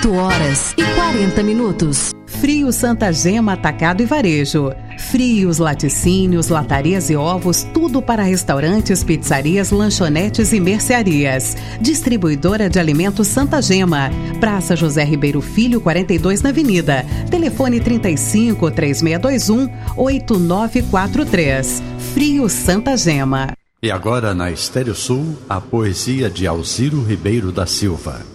8h40. Frios Santa Gema Atacado e Varejo. Frios, laticínios, latarias e ovos, tudo para restaurantes, pizzarias, lanchonetes e mercearias. Distribuidora de alimentos Santa Gema. Praça José Ribeiro Filho, 42 na Avenida. Telefone 35 3621 8943. Frios Santa Gema. E agora na Estéreo Sul, a poesia de Alziro Ribeiro da Silva.